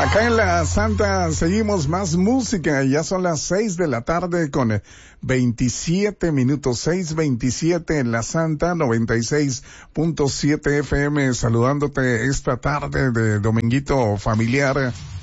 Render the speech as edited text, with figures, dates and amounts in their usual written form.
Acá en la Santa seguimos más música. Ya son las 6 de la tarde con 27 minutos, 6:27 en la Santa, 96.7 FM, saludándote esta tarde de dominguito familiar.